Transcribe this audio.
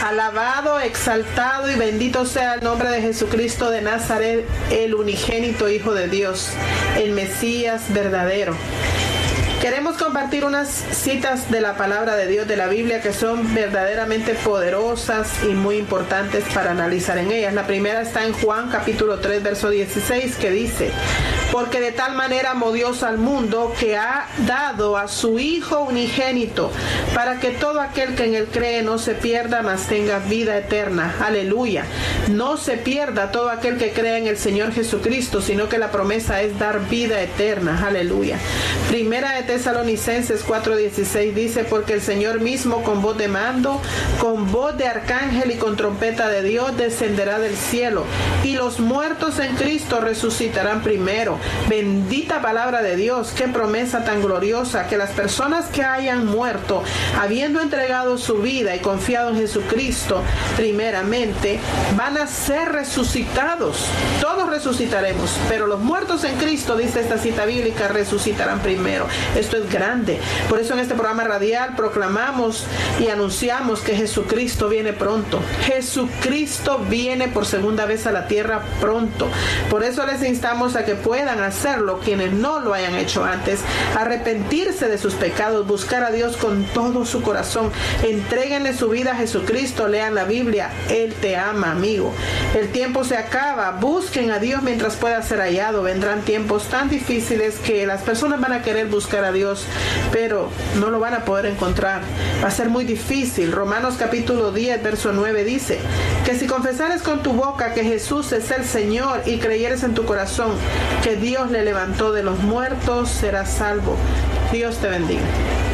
Alabado, exaltado y bendito sea el nombre de Jesucristo de Nazaret, el unigénito Hijo de Dios, el Mesías verdadero. Queremos compartir unas citas de la palabra de Dios, de la Biblia, que son verdaderamente poderosas y muy importantes para analizar en ellas. La primera está en Juan capítulo 3, verso 16, que dice: porque de tal manera amó Dios al mundo que ha dado a su Hijo unigénito, para que todo aquel que en él cree no se pierda, mas tenga vida eterna. Aleluya. No se pierda todo aquel que cree en el Señor Jesucristo, sino que la promesa es dar vida eterna. Aleluya. Primera de Tesalonicenses 4:16 dice: porque el Señor mismo con voz de mando, con voz de arcángel y con trompeta de Dios descenderá del cielo, y los muertos en Cristo resucitarán primero. Bendita palabra de Dios, qué promesa tan gloriosa, que las personas que hayan muerto, habiendo entregado su vida y confiado en Jesucristo, primeramente, van a ser resucitados. Todos resucitaremos, pero los muertos en Cristo, dice esta cita bíblica, resucitarán primero. Esto es grande. Por eso en este programa radial proclamamos y anunciamos que Jesucristo viene pronto. Jesucristo viene por segunda vez a la tierra pronto. Por eso les instamos a que puedan hacerlo quienes no lo hayan hecho antes, arrepentirse de sus pecados, buscar a Dios con todo su corazón, entréguenle su vida a Jesucristo, lean la Biblia. Él te ama, amigo. El tiempo se acaba, busquen a Dios mientras pueda ser hallado. Vendrán tiempos tan difíciles que las personas van a querer buscar a Dios, pero no lo van a poder encontrar. Va a ser muy difícil. Romanos capítulo 10, verso 9 dice: que si confesares con tu boca que Jesús es el Señor y creyeres en tu corazón que Dios le levantó de los muertos, serás salvo. Dios te bendiga.